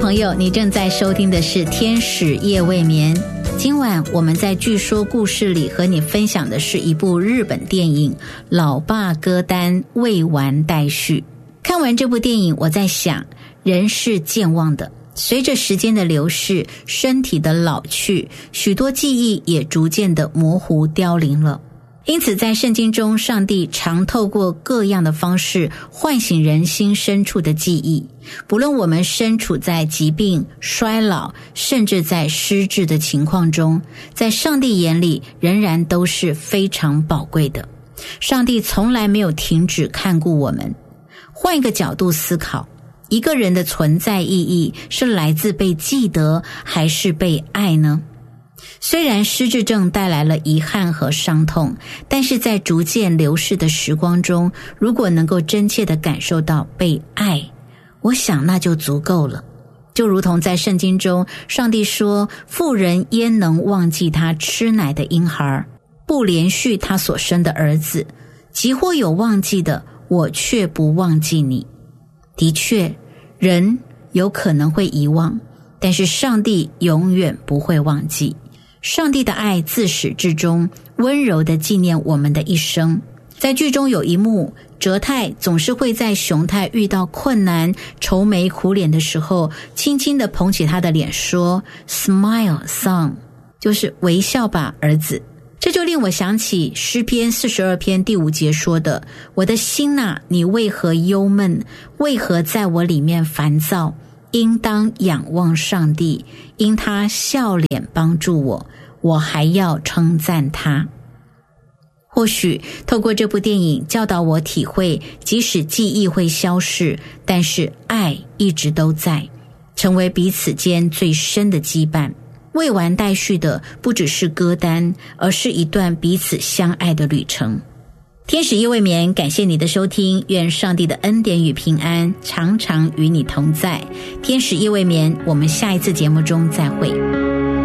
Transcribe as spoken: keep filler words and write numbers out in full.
朋友，你正在收听的是天使夜未眠。今晚我们在据说故事里和你分享的是一部日本电影《老爸歌单未完待续》。看完这部电影，我在想，人是健忘的，随着时间的流逝，身体的老去，许多记忆也逐渐的模糊凋零了。因此在圣经中，上帝常透过各样的方式唤醒人心深处的记忆，不论我们身处在疾病、衰老，甚至在失智的情况中，在上帝眼里仍然都是非常宝贵的。上帝从来没有停止看顾我们。换一个角度思考，一个人的存在意义是来自被记得还是被爱呢？虽然失智症带来了遗憾和伤痛，但是在逐渐流逝的时光中，如果能够真切地感受到被爱，我想那就足够了。就如同在圣经中，上帝说，妇人焉能忘记她吃奶的婴孩，不连续他所生的儿子，即或有忘记的，我却不忘记你。的确，人有可能会遗忘，但是上帝永远不会忘记。上帝的爱自始至终温柔地纪念我们的一生。在剧中有一幕，哲太总是会在熊太遇到困难、愁眉苦脸的时候，轻轻地捧起他的脸说 Smile son， 就是微笑吧儿子。这就令我想起诗篇四十二篇第五节说的，我的心哪，你为何忧闷？为何在我里面烦躁？应当仰望上帝，因他笑脸帮助我，我还要称赞他。或许透过这部电影教导我体会，即使记忆会消逝，但是爱一直都在，成为彼此间最深的羁绊。未完待续的不只是歌单，而是一段彼此相爱的旅程。天使夜未眠，感谢你的收听，愿上帝的恩典与平安常常与你同在。天使夜未眠，我们下一次节目中再会。